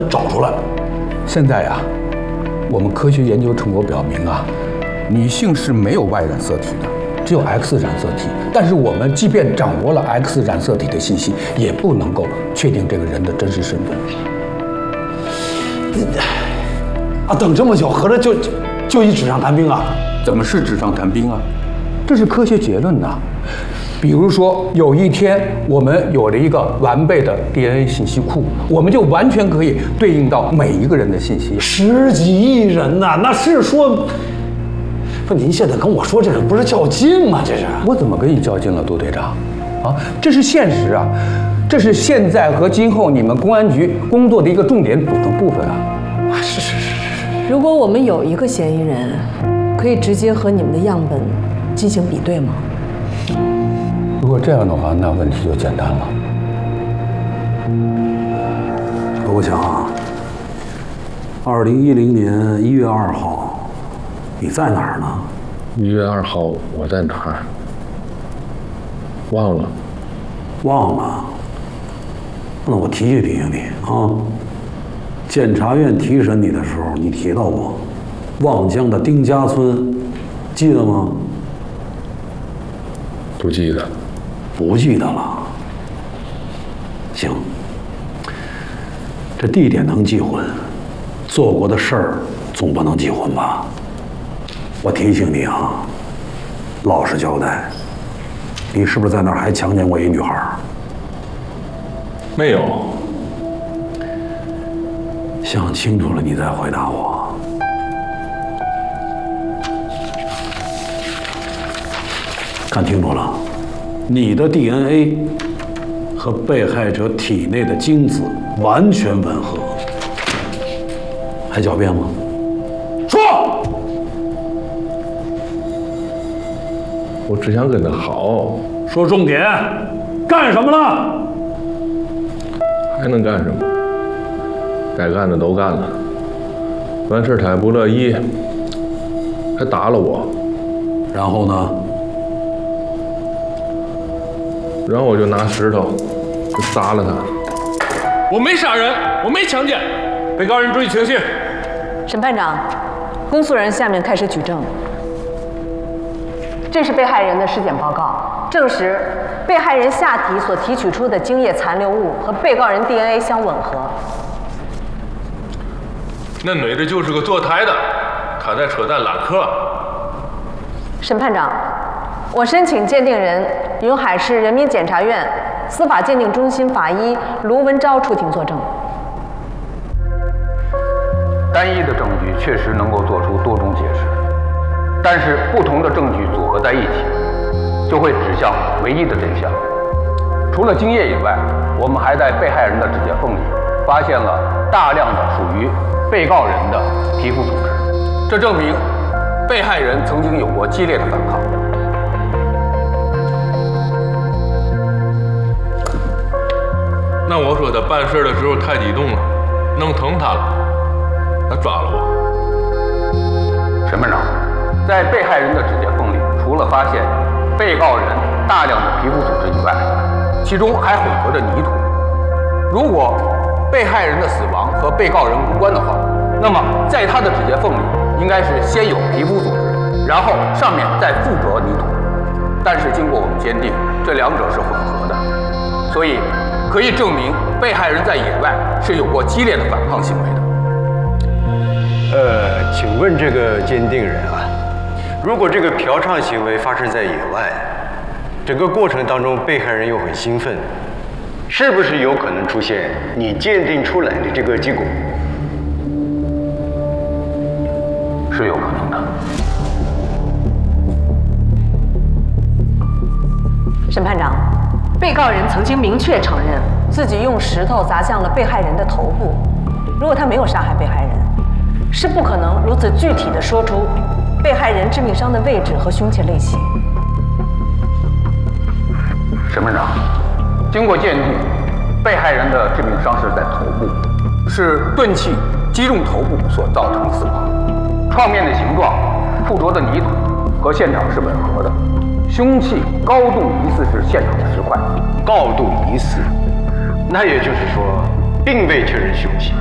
找出来。 现在呀，我们科学研究成果表明啊，女性是没有 Y 染色体的，只有 X 染色体。但是我们即便掌握了 X 染色体的信息，也不能够确定这个人的真实身份。 啊，等这么久，合着就一纸上谈兵啊？ 怎么是纸上谈兵啊？这是科学结论呐。比如说，有一天我们有了一个完备的 DNA 信息库，我们就完全可以对应到每一个人的信息。 10几亿人呐，那是说，不，您现在跟我说这个不是较劲吗？这是我怎么跟你较劲了，杜队长？啊，这是现实啊，这是现在和今后你们公安局工作的一个重点组成部分啊。 是。 如果我们有一个嫌疑人，可以直接和你们的样本进行比对吗？ 如果这样的话，那问题就简单了。 我想啊，2010年1月2号，你在哪儿呢 ？1月2号我在哪儿？忘了。 忘了？那我提醒提醒你啊。检察院提审你的时候，你提到过望江的丁家村，记得吗？ 不记得。 不记得了。行，这地点能记混，做过的事儿总不能记混吧？我提醒你啊，老实交代，你是不是在那儿还强奸过一女孩？ 没有。 想清楚了，你再回答我。看清楚了，你的 DNA 和被害者体内的精子完全吻合，还狡辩吗？说！ 我只想跟他好。 说重点，干什么了？ 还能干什么？该干的都干了。完事他也不乐意，还打了我。 然后呢？ 然后我就拿石头就砸了他。 我没杀人，我没强奸，被告人注意情绪。 审判长，公诉人下面开始举证。这是被害人的尸检报告，证实被害人下体所提取出的精液残留物和被告人 DNA 相吻合。 那女的就是个坐台的，她在车站揽客。 审判长，我申请鉴定人云海市人民检察院司法鉴定中心法医卢文昭出庭作证。 单一的证据确实能够做出多种解释，但是不同的证据组合在一起，就会指向唯一的真相。除了精液以外，我们还在被害人的指甲缝里发现了大量的属于被告人的皮肤组织，这证明被害人曾经有过激烈的反抗。 那我说他办事的时候太激动了，弄疼他了，他抓了我。 审判长，在被害人的指甲缝里，除了发现被告人大量的皮肤组织以外，其中还混合着泥土。如果被害人的死亡和被告人无关的话，那么在他的指甲缝里应该是先有皮肤组织，然后上面再附着泥土。但是经过我们鉴定，这两者是混合的，所以可以证明被害人在野外是有过激烈的反抗行为的。 请问这个鉴定人啊，如果这个嫖娼行为发生在野外，整个过程当中被害人又很兴奋，是不是有可能出现你鉴定出来的这个结果？ 是有可能的。 审判长，被告人曾经明确承认自己用石头砸向了被害人的头部。如果他没有杀害被害人，是不可能如此具体地说出被害人致命伤的位置和凶器类型。 审判长，经过鉴定，被害人的致命伤是在头部，是钝器击中头部所造成的死亡。创面的形状、附着的泥土和现场是吻合的。凶器高度疑似是现场的石块。 高度疑似，那也就是说，并未确认凶器。